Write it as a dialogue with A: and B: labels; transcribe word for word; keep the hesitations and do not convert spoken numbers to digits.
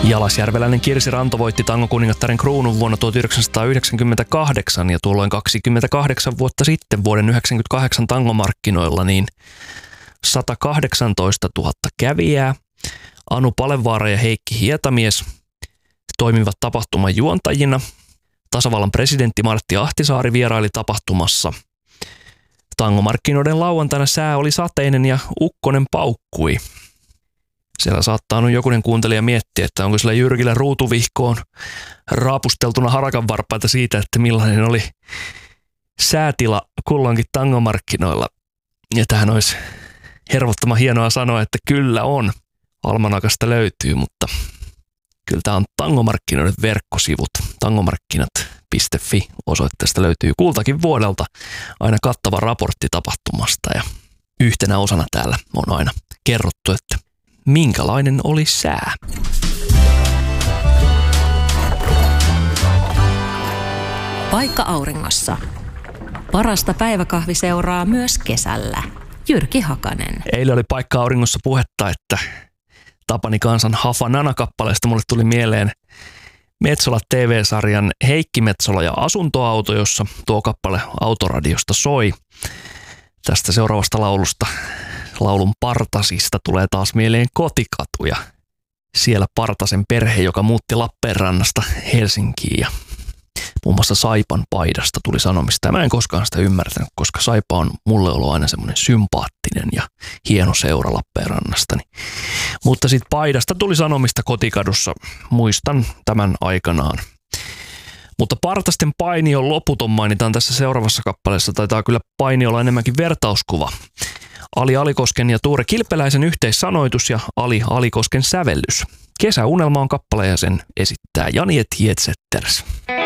A: Jalasjärveläinen Kirsi Ranto voitti tangokuningattaren kruunun vuonna tuhatyhdeksänsataayhdeksänkymmentäkahdeksan ja tuolloin kaksikymmentäkahdeksan vuotta sitten vuoden yhdeksänkymmentäkahdeksan tangomarkkinoilla niin sata kahdeksantoistatuhatta kävijää. Anu Palevaara ja Heikki Hietamies toimivat tapahtuman juontajina. Tasavallan presidentti Martti Ahtisaari vieraili tapahtumassa. Tangomarkkinoiden lauantaina sää oli sateinen ja ukkonen paukkui. Siellä saattaa jokunen kuuntelija miettiä, että onko sillä Jyrkillä ruutuvihkoon raapusteltuna harakan varpaita siitä, että millainen oli säätila kulloinkin tangomarkkinoilla. Ja tähän olisi hervottoman hienoa sanoa, että kyllä on. Almanakasta löytyy, mutta kyllä tämä on tangomarkkinoiden verkkosivut. Tangomarkkinat piste fi osoitteesta löytyy kultakin vuodelta aina kattava raportti tapahtumasta. Ja yhtenä osana täällä on aina kerrottu, että minkälainen oli sää.
B: Paikka auringossa. Parasta päiväkahviseuraa myös kesällä. Jyrki Hakanen.
A: Eilen oli Paikka auringossa puhetta, että Tapani Kansan Hafa Nana-kappaleesta mulle tuli mieleen Metsola T V-sarjan Heikki Metsola ja asuntoauto, jossa tuo kappale autoradiosta soi. Tästä seuraavasta laulusta, laulun Partasista, tulee taas mieleen Kotikatu ja siellä Partasen perhe, joka muutti Lappeenrannasta Helsinkiin ja muun muassa Saipan paidasta tuli sanomista. Ja mä en koskaan sitä ymmärtänyt, koska Saipa on mulle ollut aina semmoinen sympaattinen ja hieno seura Lappeenrannasta. Mutta sitten paidasta tuli sanomista Kotikadussa. Muistan tämän aikanaan. Mutta Partasten painion loputon mainitaan tässä seuraavassa kappaleessa. Taitaa kyllä paini olla enemmänkin vertauskuva. Ali Alikosken ja Tuure Kilpeläisen yhteissanoitus ja Ali Alikosken sävellys. Kesäunelma on kappale ja sen esittää Jani et Hietsetters.